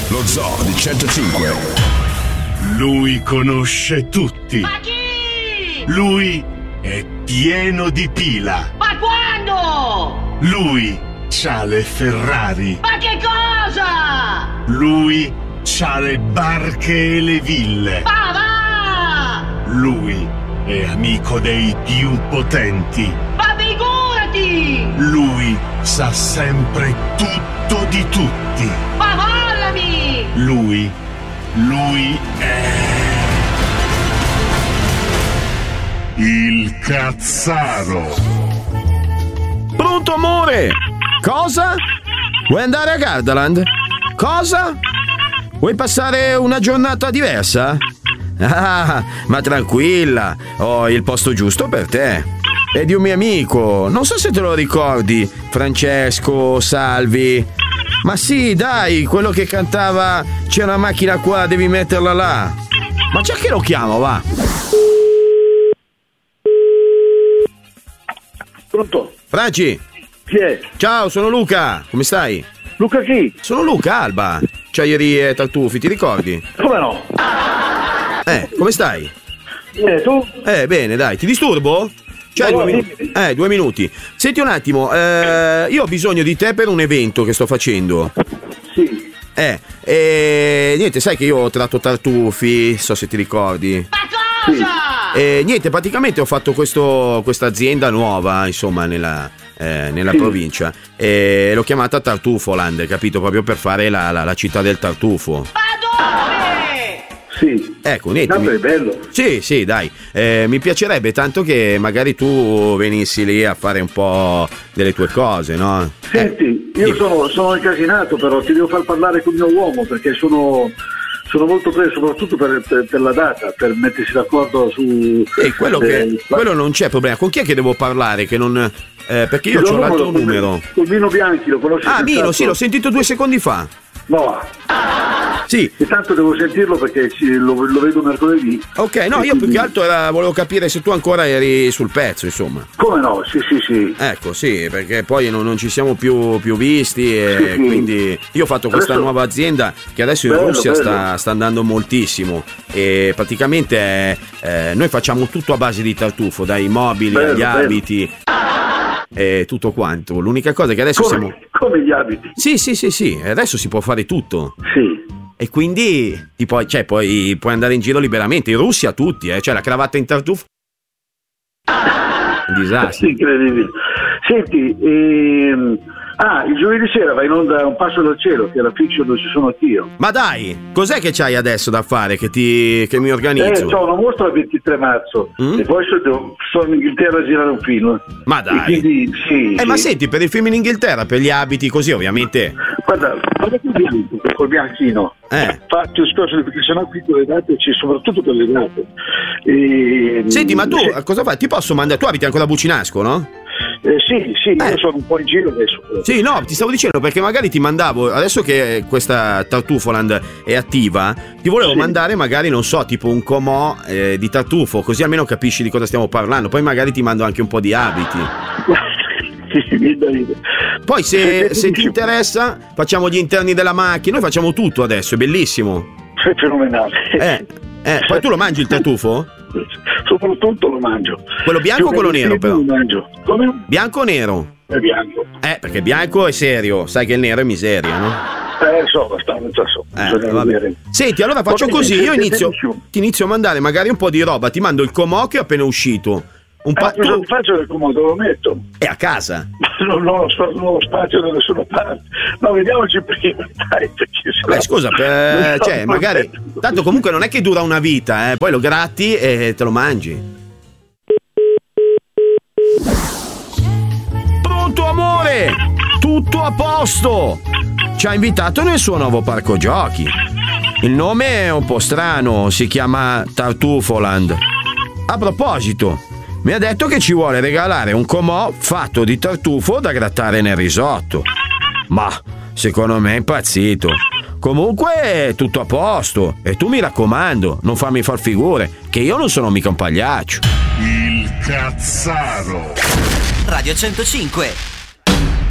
lo Zoo di 105. Lui conosce tutti. Ma chi? Lui è pieno di pila. Ma quando? Lui c'ha le Ferrari. Ma che cosa? Lui c'ha le barche e le ville. Ma va! Lui è amico dei più potenti. Ma figurati! Lui sa sempre tutto di tutti. Ma mollami! Lui è il Cazzaro. Pronto, amore? Cosa? Vuoi andare a Gardaland? Cosa? Vuoi passare una giornata diversa? Ah, ma tranquilla, ho il posto giusto per te. È di un mio amico, non so se te lo ricordi, Francesco Salvi. Ma sì, dai, quello che cantava "C'è una macchina qua, devi metterla là". Ma già che lo chiamo, va. Pronto? Franci. Chi è? Ciao, sono Luca, come stai? Luca chi? Sono Luca Alba, Ciaierie Tartufi, ti ricordi? Come no? Come stai? Tu? Bene, dai, ti disturbo? C'hai No, 2 minuti? 2 minuti. Senti un attimo, io ho bisogno di te per un evento che sto facendo. Sì. Niente, sai che io ho tratto tartufi, so se ti ricordi. Ma cosa? Niente, praticamente ho fatto questa azienda nuova, insomma, nella provincia. L'ho chiamata Tartufoland, capito? Proprio per fare la città del tartufo. Ma dove? Sì. Ecco, niente. Tanto è bello. Sì, dai. Mi piacerebbe tanto che magari tu venissi lì a fare un po' delle tue cose, no? Senti, io sono incasinato, però ti devo far parlare con il mio uomo, perché sono molto preso, soprattutto per la data, per mettersi d'accordo su... quello non c'è problema. Con chi è che devo parlare? Che non... perché io ho l'altro numero. Col Mino Bianchi, lo conosci? Ah, Mino, sì, l'ho sentito 2 secondi fa. No. Sì. Intanto devo sentirlo perché lo vedo mercoledì. Ok, no, io più che altro volevo capire se tu ancora eri sul pezzo, insomma. Come no? Sì. Ecco, sì, perché poi non ci siamo più visti e sì. Quindi io ho fatto questa nuova azienda che adesso in Russia bello. sta andando moltissimo e praticamente noi facciamo tutto a base di tartufo, dai mobili agli abiti e tutto quanto. L'unica cosa è che adesso come gli abiti? Sì, adesso si può fare tutto. Sì. E quindi puoi andare in giro liberamente. In Russia tutti, cioè la cravatta in tartufo. Un disastro. Incredibile. Senti, il giovedì sera va in onda Un passo dal cielo, che è la fiction dove ci sono anch'io. Ma dai, cos'è che c'hai adesso da fare che mi organizzo? C'ho una mostra il 23 marzo e poi sono in Inghilterra a girare un film. Ma dai. E quindi, sì. Ma senti, per il film in Inghilterra, per gli abiti così ovviamente. Guarda col bianchino. Fatti un discorso, perché sennò qui con le date soprattutto per le date. Senti, ma tu cosa fai? Ti posso mandare? Tu abiti ancora a Bucinasco, no? Sì, io sono un po' in giro adesso. Sì, no, ti stavo dicendo perché magari ti mandavo, adesso che questa Tartufoland è attiva, ti volevo mandare magari, non so, tipo un comò di tartufo, così almeno capisci di cosa stiamo parlando. Poi magari ti mando anche un po' di abiti. Poi se ti interessa facciamo gli interni della macchina, noi facciamo tutto adesso, è bellissimo. È fenomenale. Poi tu lo mangi il tartufo? Soprattutto lo mangio. Quello bianco o quello nero però? Lo mangio. Come? Bianco o nero? È bianco. Perché bianco è serio, sai che il nero è miseria, no? Abbastanza Senti, allora faccio così, io ti inizio a mandare magari un po' di roba, ti mando il comò che è appena uscito. Cosa faccio del comodo? Lo metto? È a casa. Non ho spazio da nessuna parte. No, vediamoci prima, dai, perché scusa, magari tanto comunque non è che dura una vita, poi lo gratti e te lo mangi. Pronto, amore? Tutto a posto. Ci ha invitato nel suo nuovo parco giochi. Il nome è un po' strano, si chiama Tartufoland. A proposito, mi ha detto che ci vuole regalare un comò fatto di tartufo da grattare nel risotto. Ma secondo me è impazzito. Comunque tutto a posto. E tu mi raccomando, non farmi far figure, che io non sono mica un pagliaccio. Il Cazzaro. Radio 105.